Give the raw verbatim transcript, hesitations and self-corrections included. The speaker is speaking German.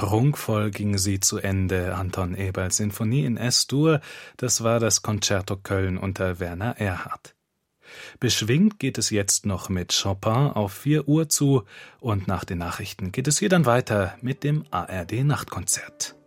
Prunkvoll ging sie zu Ende, Anton Eberls Sinfonie in S-Dur, das war das Concerto Köln unter Werner Erhard. Beschwingt geht es jetzt noch mit Chopin auf vier Uhr zu und nach den Nachrichten geht es hier dann weiter mit dem A R D-Nachtkonzert.